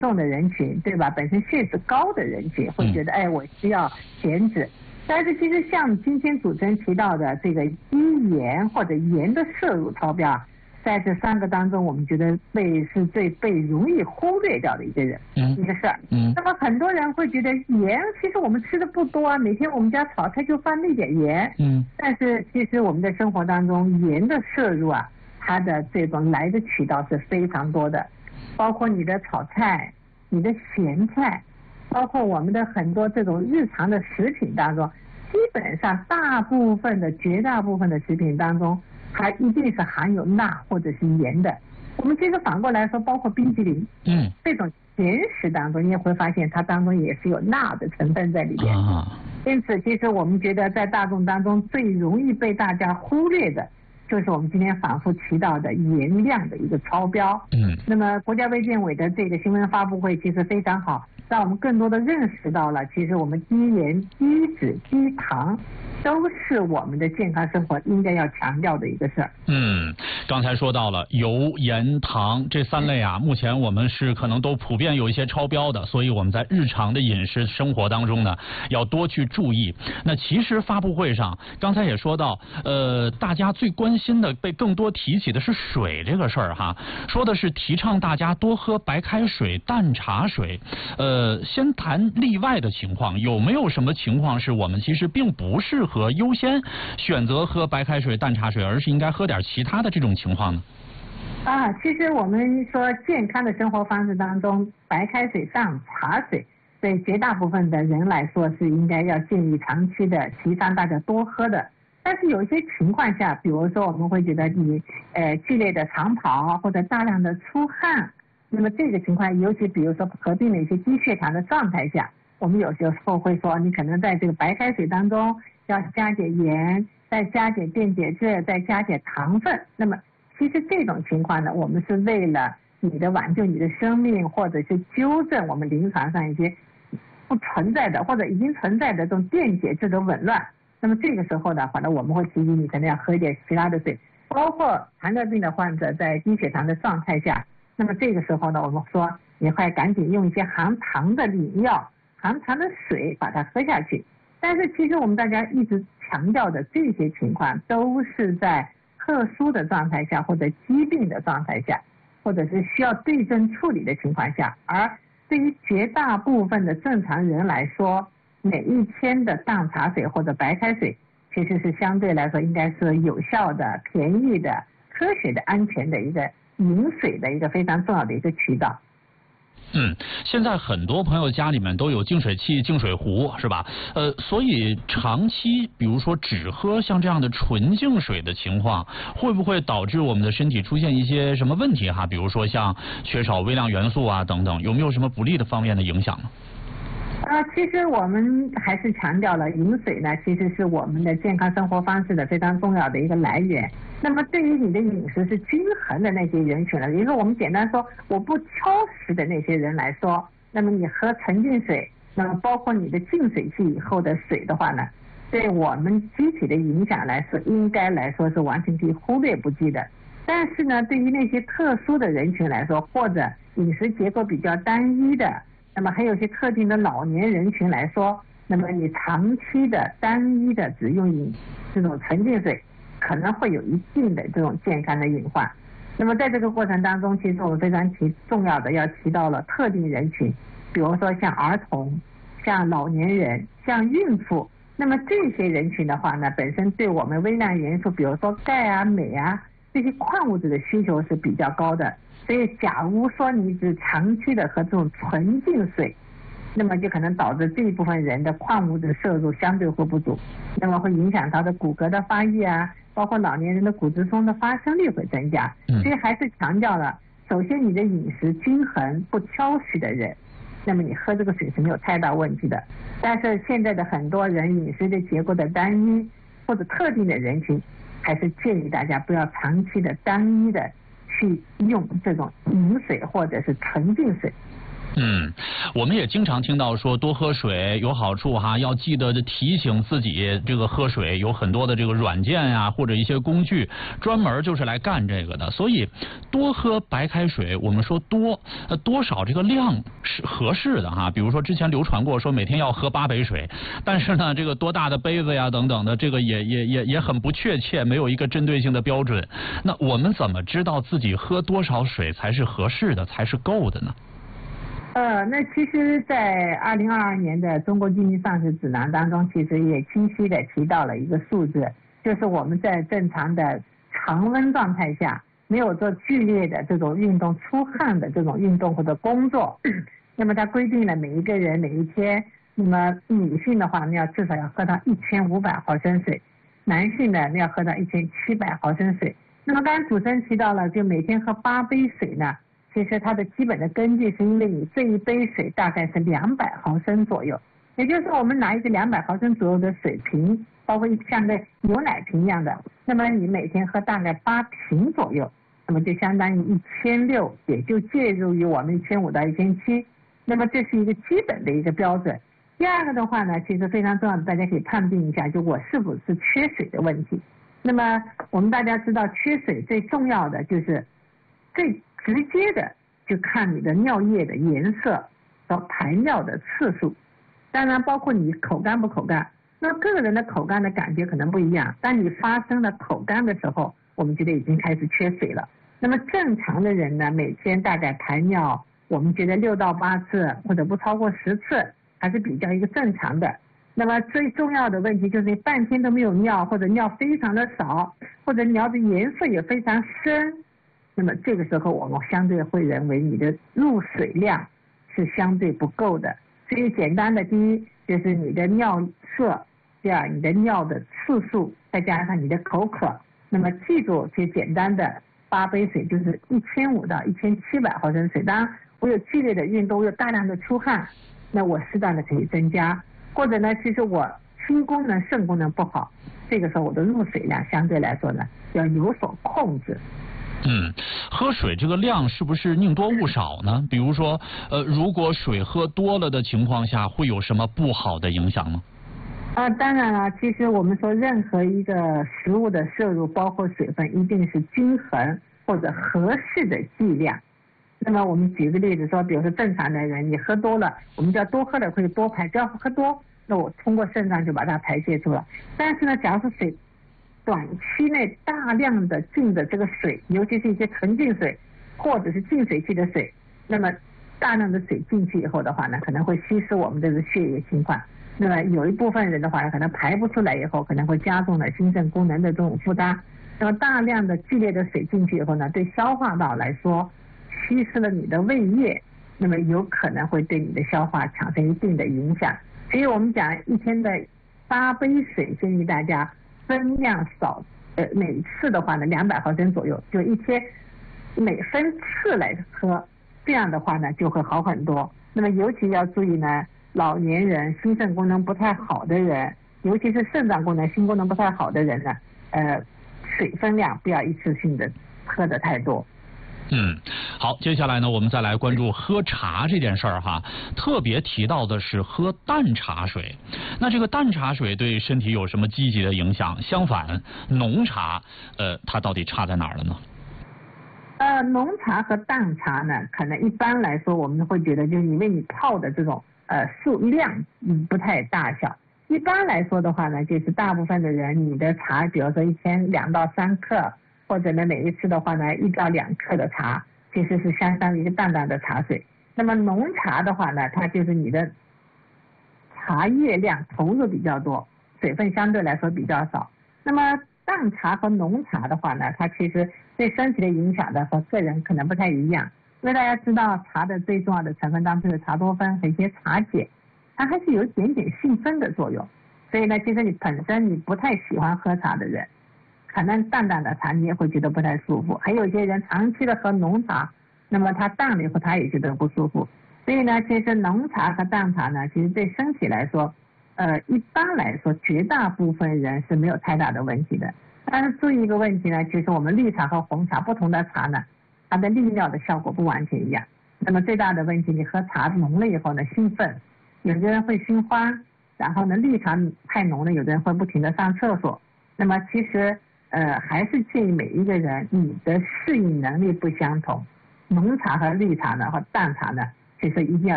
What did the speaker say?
重的人群，对吧？本身血脂高的人群会觉得，哎，我需要减脂。但是其实像今天主持人提到的这个低盐或者盐的摄入超标，在这3个当中，我们觉得是最被容易忽略掉的一个事儿。那么很多人会觉得盐，其实我们吃的不多啊，每天我们家炒菜就放那点盐。但是其实我们的生活当中盐的摄入啊，它的这种来的渠道是非常多的，包括你的炒菜、你的咸菜，包括我们的很多这种日常的食品当中，基本上绝大部分的食品当中，它一定是含有钠或者是盐的。我们其实反过来说，包括冰淇淋，这种甜食当中，你也会发现它当中也是有钠的成分在里边。因此，其实我们觉得在大众当中最容易被大家忽略的，就是我们今天反复提到的盐量的一个超标。那么国家卫健委的这个新闻发布会其实非常好，让我们更多的认识到了，其实我们低盐、低脂、低糖都是我们的健康生活应该要强调的一个事儿。 刚才说到了油、盐、糖这3类啊，目前我们是可能都普遍有一些超标的，所以我们在日常的饮食生活当中呢，要多去注意。那其实发布会上，刚才也说到，大家最关心的、被更多提起的是水这个事儿哈，说的是提倡大家多喝白开水、淡茶水。先谈例外的情况，有没有什么情况是我们其实并不适合优先选择喝白开水、淡茶水，而是应该喝点其他的这种情况呢？ 其实我们说健康的生活方式当中，白开水、淡茶水对绝大部分的人来说是应该要建议长期的提倡大家多喝的。但是有一些情况下，比如说我们会觉得你剧烈的长跑或者大量的出汗，那么这个情况，尤其比如说合并了一些低血糖的状态下，我们有时候会说，你可能在这个白开水当中要加点盐，再加点电解质，再加点糖分。那么其实这种情况呢，我们是为了挽救你的生命，或者是纠正我们临床上一些不存在的或者已经存在的这种电解质的紊乱。那么这个时候的话呢，我们会提醒你可能要喝一点其他的水，包括糖尿病的患者在低血糖的状态下，那么这个时候呢，我们说你快赶紧用一些含糖的饮料、含糖的水把它喝下去。但是其实我们大家一直强调的这些情况都是在特殊的状态下，或者疾病的状态下，或者是需要对症处理的情况下。而对于绝大部分的正常人来说，每一天的淡茶水或者白开水其实是相对来说应该是有效的、便宜的、科学的、安全的一个饮水的一个非常重要的一个渠道。 现在很多朋友家里面都有净水器、净水壶，是吧？所以长期比如说只喝像这样的纯净水的情况，会不会导致我们的身体出现一些什么问题哈？比如说像缺少微量元素啊等等，有没有什么不利的方面的影响呢？ 其实我们还是强调了饮水呢，其实是我们的健康生活方式的非常重要的一个来源。那么对于你的饮食是均衡的那些人群呢，比如说我们简单说我不挑食的那些人来说，那么你喝纯净水，那么包括你的净水器以后的水的话呢，对我们机体的影响来说，应该来说是完全可以忽略不计的。但是呢，对于那些特殊的人群来说，或者饮食结构比较单一的，那么还有些特定的老年人群来说，那么你长期的单一的只用这种纯净水，可能会有一定的这种健康的隐患。那么在这个过程当中，其实我们非常重要的要提到了特定人群，比如说像儿童、像老年人、像孕妇。那么这些人群的话呢，本身对我们微量元素，比如说钙啊、镁啊这些矿物质的需求是比较高的。所以假如说你只长期的喝这种纯净水，那么就可能导致这一部分人的矿物质摄入相对会不足，那么会影响他的骨骼的发育啊，包括老年人的骨质疏松的发生率会增加。所以还是强调了，首先你的饮食均衡不挑食的人，那么你喝这个水是没有太大问题的。但是现在的很多人饮食的结构的单一或者特定的人群，还是建议大家不要长期的单一的去用这种饮水或者是纯净水。 我们也经常听到说多喝水有好处哈，要记得提醒自己这个喝水，有很多的这个软件呀或者一些工具专门就是来干这个的。所以多喝白开水，我们说多少这个量是合适的哈。比如说之前流传过说每天要喝8杯水，但是呢这个多大的杯子呀等等的，这个也很不确切，没有一个针对性的标准。那我们怎么知道自己喝多少水才是合适的，才是够的呢？ 那其实在2022年的中国居民膳食指南当中，其实也清晰的提到了一个数字，就是我们在正常的常温状态下，没有做剧烈的这种运动出汗的这种运动或者工作，那么它规定了每一个人每一天，那么女性的话呢至少要喝到1500毫升水，男性呢要喝到1700毫升水。那么刚才主持人提到了，就每天喝8杯水呢，其实它的基本的根据是因为你这一杯水大概是200毫升左右，也就是说我们拿一个200毫升左右的水瓶，包括像个牛奶瓶一样的，那么你每天喝大概8瓶左右，那么就相当于1600，也就介入于我们1500到1700，那么这是一个基本的一个标准。第二个的话呢，其实非常重要的，大家可以判定一下，就我是不是缺水的问题。那么我们大家知道，缺水最重要的就是最直接的就看你的尿液的颜色和排尿的次数，当然包括你口干不口干。那个人的口干的感觉可能不一样，当你发生了口干的时候，我们觉得已经开始缺水了。那么正常的人呢，每天大概排尿我们觉得6到8次或者不超过10次还是比较一个正常的。那么最重要的问题就是你半天都没有尿，或者尿非常的少，或者尿的颜色也非常深，那么这个时候我们相对会认为你的入水量是相对不够的。所以简单的，第一就是你的尿色，第二你的尿的次数，再加上你的口渴。那么记住最简单的8杯水就是1500到1700毫升水。当然我有剧烈的运动，我有大量的出汗，那我适当的可以增加，或者呢其实我心功能肾功能不好，这个时候我的入水量相对来说呢要有所控制。 喝水这个量是不是宁多勿少呢？比如说如果水喝多了的情况下，会有什么不好的影响吗？ 当然了，其实我们说任何一个食物的摄入，包括水分，一定是均衡或者合适的剂量。那么我们举个例子说，比如说正常的人，你喝多了，我们叫多喝了会多排，只要喝多，那我通过肾脏就把它排泄出来。但是呢，假如是水短期内大量的进的这个水，尤其是一些纯净水或者是净水器的水，那么大量的水进去以后的话呢，可能会稀释我们的血液循环。那么有一部分人的话呢，可能排不出来以后，可能会加重了心肾功能的这种负担。那么大量的剧烈的水进去以后呢，对消化道来说，稀释了你的胃液，那么有可能会对你的消化产生一定的影响。所以我们讲一天的8杯水，建议大家分量少，每次的话呢200毫升左右，就一天每分次来喝，这样的话呢就会好很多。那么尤其要注意呢，老年人、心肾功能不太好的人，尤其是肾脏功能、心功能不太好的人呢，水分量不要一次性的喝得太多。 好，接下来呢，我们再来关注喝茶这件事儿哈。特别提到的是喝淡茶水，那这个淡茶水对身体有什么积极的影响？相反，浓茶，它到底差在哪儿了呢？ 浓茶和淡茶呢，可能一般来说我们会觉得，就是因为你泡的这种数量不太大小。一般来说的话呢，就是大部分的人，你的茶，比如说一天2到3克。或者呢，每一次的话呢，1到2克的茶，其实是相当于一个淡淡的茶水。那么浓茶的话呢，它就是你的茶叶量投入比较多，水分相对来说比较少。那么淡茶和浓茶的话呢，它其实对身体的影响的和个人可能不太一样。因为大家知道茶的最重要的成分当中有茶多酚和一些茶碱，它还是有一点点性分的作用。所以呢，其实你本身你不太喜欢喝茶的人，可能淡淡的茶你也会觉得不太舒服，还有一些人长期的喝浓茶，那么他淡了以后他也觉得不舒服。所以呢，其实浓茶和淡茶呢，其实对身体来说，一般来说绝大部分人是没有太大的问题的。但是注意一个问题呢，就是我们绿茶和红茶不同的茶呢，它的利尿的效果不完全一样。 那么最大的问题，你喝茶浓了以后呢，兴奋，有的人会心慌，然后呢绿茶太浓了，有的人会不停的上厕所。那么其实还是建议每一个人你的适应能力不相同，浓茶和绿茶呢和淡茶呢，其实一定要